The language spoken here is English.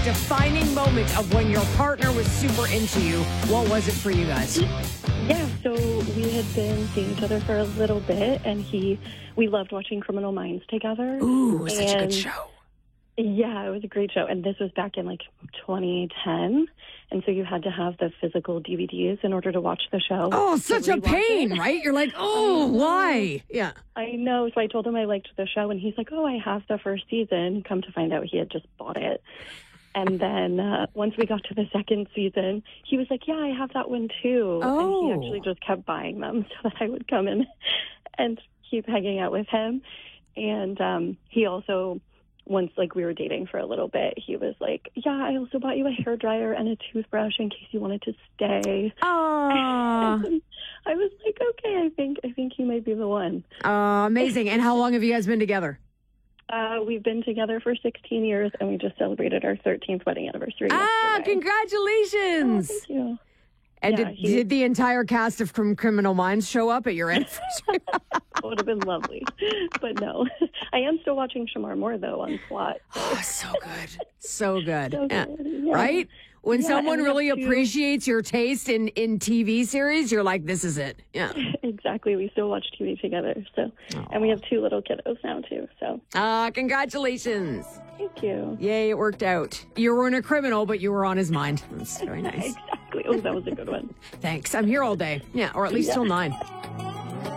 defining moment of when your partner was super into you. What was it for you guys? Yeah, so we had been seeing each other for a little bit, and we loved watching Criminal Minds together. Ooh, such a good show. Yeah, it was a great show. And this was back in 2010. And so you had to have the physical DVDs in order to watch the show. Oh, such a pain, right? You're like, oh, why? Yeah. I know. So I told him I liked the show, and he's like, oh, I have the first season. Come to find out he had just bought it. And then once we got to the second season, he was like, yeah, I have that one too. Oh. And he actually just kept buying them so that I would come in and keep hanging out with him. And he also, once we were dating for a little bit, he was like, yeah, I also bought you a hairdryer and a toothbrush in case you wanted to stay. Oh. I was like, okay, I think he might be the one. Amazing. And how long have you guys been together? We've been together for 16 years, and we just celebrated our 13th wedding anniversary yesterday. Congratulations. Oh, thank you. And did the entire cast of Criminal Minds show up at your anniversary? Would have been lovely. But no. I am still watching Shamar Moore, though, on SWAT. So. Oh, so good. So good. So Yeah. good. Yeah. Right? When someone really to... appreciates your taste in TV series, you're like, this is it. Yeah. Exactly. We still watch TV together. So, and we have 2 little kiddos now, too. So. Congratulations. Thank you. Yay, it worked out. You weren't a criminal, but you were on his mind. That's very nice. Exactly. Oh, that was a good one. Thanks. I'm here all day. Yeah, or at least till 9.